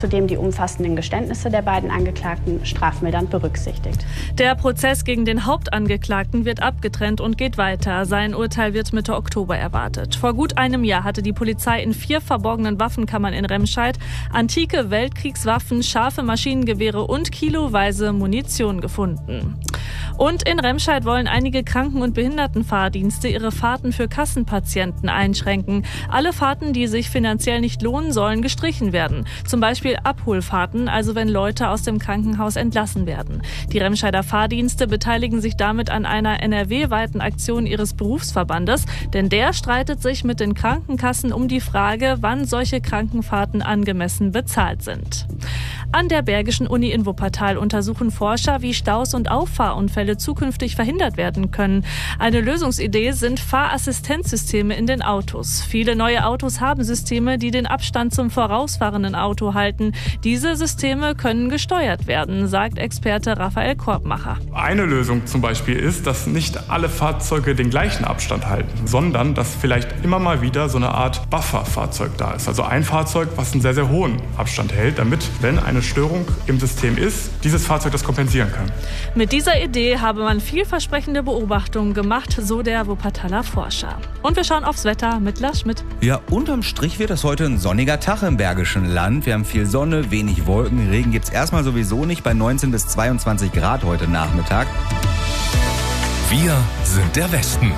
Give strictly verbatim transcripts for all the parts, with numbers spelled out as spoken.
Zudem die umfassenden Geständnisse der beiden Angeklagten strafmildernd berücksichtigt. Der Prozess gegen den Hauptangeklagten wird abgetrennt und geht weiter. Sein Urteil wird Mitte Oktober erwartet. Vor gut einem Jahr hatte die Polizei in vier verborgenen Waffenkammern in Remscheid antike Weltkriegswaffen, scharfe Maschinengewehre und kiloweise Munition gefunden. Und in Remscheid wollen einige Kranken- und Behindertenfahrdienste ihre Fahrten für Kassenpatienten einschränken. Alle Fahrten, die sich finanziell nicht lohnen, sollen gestrichen werden. Zum Beispiel Abholfahrten, also wenn Leute aus dem Krankenhaus entlassen werden. Die Remscheider Fahrdienste beteiligen sich damit an einer N R W-weiten Aktion ihres Berufsverbandes, denn der streitet sich mit den Krankenkassen um die Frage, wann solche Krankenfahrten angemessen bezahlt sind. An der Bergischen Uni in Wuppertal untersuchen Forscher, wie Staus und Auffahrunfälle zukünftig verhindert werden können. Eine Lösungsidee sind Fahrassistenzsysteme in den Autos. Viele neue Autos haben Systeme, die den Abstand zum vorausfahrenden Auto halten. Diese Systeme können gesteuert werden, sagt Experte Raphael Korbmacher. Eine Lösung zum Beispiel ist, dass nicht alle Fahrzeuge den gleichen Abstand halten, sondern dass vielleicht immer mal wieder so eine Art Bufferfahrzeug da ist. Also ein Fahrzeug, was einen sehr, sehr hohen Abstand hält, damit, wenn eine Störung im System ist, dieses Fahrzeug das kompensieren kann. Mit dieser Idee habe man vielversprechende Beobachtungen gemacht, so der Wuppertaler Forscher. Und wir schauen aufs Wetter mit Lars Schmidt. Ja, unterm Strich wird es heute ein sonniger Tag im Bergischen Land. Wir haben viel Sonne, wenig Wolken. Regen gibt's erstmal sowieso nicht, bei neunzehn bis zweiundzwanzig Grad heute Nachmittag. Wir sind der Westen.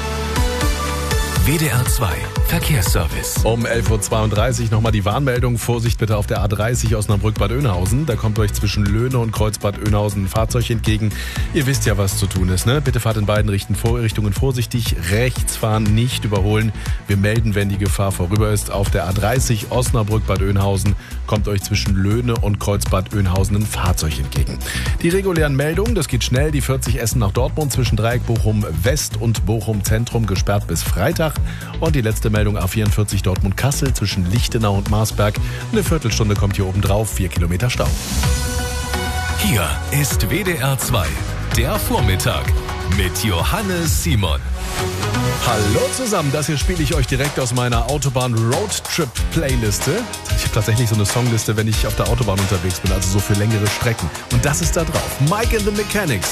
W D R zwei Verkehrsservice. Um elf Uhr zweiunddreißig nochmal die Warnmeldung. Vorsicht bitte auf der A dreißig Osnabrück-Bad Oeynhausen. Da kommt euch zwischen Löhne und Kreuzbad Oeynhausen ein Fahrzeug entgegen. Ihr wisst ja, was zu tun ist, ne? Bitte fahrt in beiden Richtungen vorsichtig. Rechts fahren, nicht überholen. Wir melden, wenn die Gefahr vorüber ist. Auf der A dreißig Osnabrück-Bad Oeynhausen kommt euch zwischen Löhne und Kreuzbad Oeynhausen ein Fahrzeug entgegen. Die regulären Meldungen, das geht schnell. Die vierzig Essen nach Dortmund zwischen Dreieck Bochum West und Bochum Zentrum gesperrt bis Freitag. Und die letzte Meldung A vierundvierzig Dortmund-Kassel zwischen Lichtenau und Marsberg. Eine Viertelstunde kommt hier oben drauf, vier Kilometer Stau. Hier ist W D R zwei, der Vormittag mit Johannes Simon. Hallo zusammen, das hier spiele ich euch direkt aus meiner Autobahn-Roadtrip-Playliste. Ich habe tatsächlich so eine Songliste, wenn ich auf der Autobahn unterwegs bin, also so für längere Strecken. Und das ist da drauf. Mike and the Mechanics.